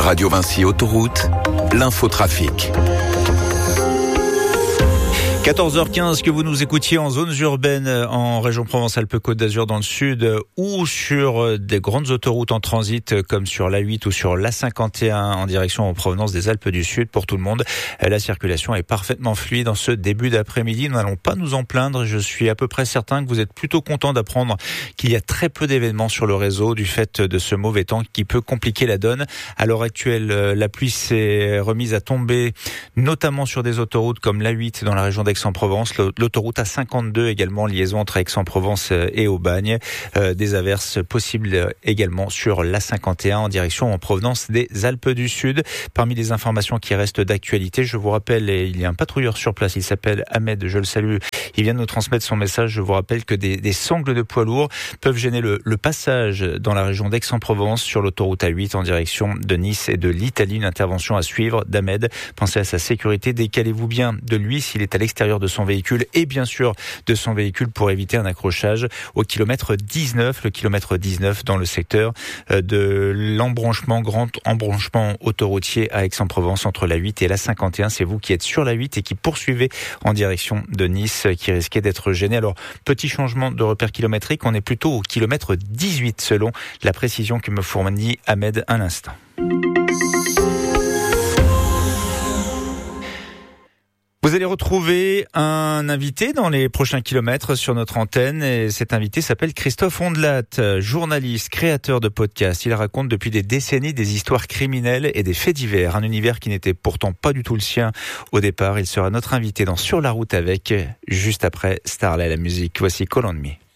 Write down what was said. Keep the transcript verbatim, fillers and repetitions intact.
Radio Vinci Autoroute, l'infotrafic. quatorze heures quinze, que vous nous écoutiez en zones urbaines en région Provence-Alpes-Côte d'Azur dans le sud ou sur des grandes autoroutes en transit comme sur l'A huit ou sur l'A cinquante et un en direction en provenance des Alpes du Sud. Pour tout le monde, la circulation est parfaitement fluide en ce début d'après-midi. Nous n'allons pas nous en plaindre. Je suis à peu près certain que vous êtes plutôt content d'apprendre qu'il y a très peu d'événements sur le réseau du fait de ce mauvais temps qui peut compliquer la donne. À l'heure actuelle, la pluie s'est remise à tomber notamment sur des autoroutes comme l'A huit dans la région d'Aix en Provence, l'autoroute A cinquante-deux également, liaison entre Aix-en-Provence et Aubagne. Euh, des averses possibles également sur l'A cinquante et un en direction en provenance des Alpes du Sud. Parmi les informations qui restent d'actualité, je vous rappelle, et il y a un patrouilleur sur place, il s'appelle Ahmed, je le salue, il vient de nous transmettre son message. Je vous rappelle que des, des sangles de poids lourds peuvent gêner le, le passage dans la région d'Aix-en-Provence sur l'autoroute A huit en direction de Nice et de l'Italie. Une intervention à suivre d'Ahmed. Pensez à sa sécurité, décalez-vous bien de lui s'il est à l'extérieur de son véhicule et bien sûr de son véhicule pour éviter un accrochage au kilomètre dix-neuf, le kilomètre dix-neuf dans le secteur de l'embranchement, grand embranchement autoroutier à Aix-en-Provence entre l'A huit et l'A cinquante et un. C'est vous qui êtes sur l'A huit et qui poursuivez en direction de Nice, qui risquait d'être gêné. Alors, petit changement de repère kilométrique, on est plutôt au kilomètre dix-huit selon la précision que me fournit Ahmed un instant. Vous allez retrouver un invité dans les prochains kilomètres sur notre antenne et cet invité s'appelle Christophe Ondelat, journaliste, créateur de podcasts. Il raconte depuis des décennies des histoires criminelles et des faits divers, un univers qui n'était pourtant pas du tout le sien au départ. Il sera notre invité dans Sur la route avec, juste après Starley, la musique. Voici Call on Me.